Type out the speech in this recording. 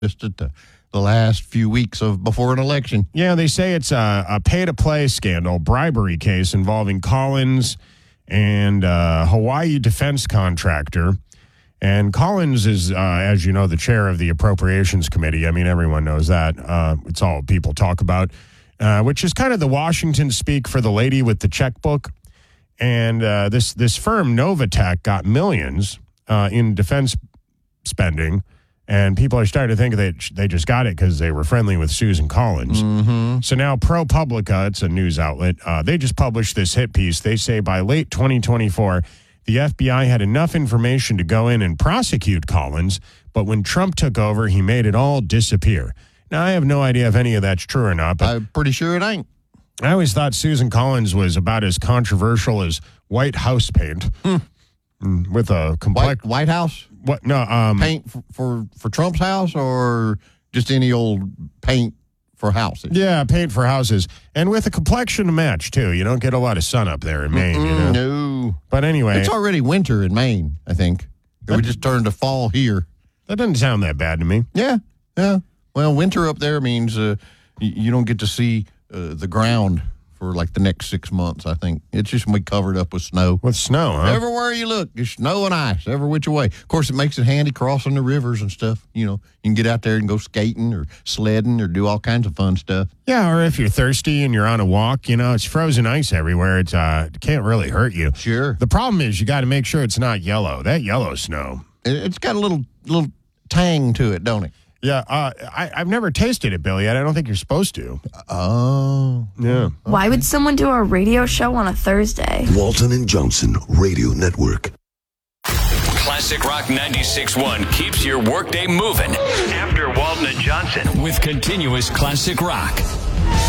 just at the last few weeks before an election. Yeah, they say it's a pay-to-play scandal, bribery case involving Collins and Hawaii defense contractor. And Collins is, as you know, the chair of the Appropriations Committee. I mean, everyone knows that. It's all people talk about, which is kind of the Washington speak for the lady with the checkbook. And this firm, Novatech, got millions in defense spending. And people are starting to think that they just got it because they were friendly with Susan Collins. Mm-hmm. So now ProPublica, it's a news outlet, they just published this hit piece. They say by late 2024, the FBI had enough information to go in and prosecute Collins, but when Trump took over, he made it all disappear. Now, I have no idea if any of that's true or not. But I'm pretty sure it ain't. I always thought Susan Collins was about as controversial as white house paint. With a complex... White House? What? No, paint for Trump's house or just any old paint for houses? Yeah, paint for houses. And with a complexion to match, too. You don't get a lot of sun up there in Maine, you know? No. But anyway... It's already winter in Maine, I think. We just turned to fall here. That doesn't sound that bad to me. Yeah. Well, winter up there means you don't get to see the ground for like the next 6 months, I think. It's just going to be covered up with snow. With snow, huh? Everywhere you look, there's snow and ice, every which way. Of course, it makes it handy crossing the rivers and stuff. You know, you can get out there and go skating or sledding or do all kinds of fun stuff. Yeah, or if you're thirsty and you're on a walk, you know, it's frozen ice everywhere. It can't really hurt you. Sure. The problem is you got to make sure it's not yellow. That yellow snow. It's got a little tang to it, don't it? Yeah, I've never tasted it, Billy. I don't think you're supposed to. Oh. Yeah. Why would someone do a radio show on a Thursday? Walton and Johnson Radio Network. Classic Rock 96.1 keeps your workday moving. After Walton and Johnson with continuous classic rock.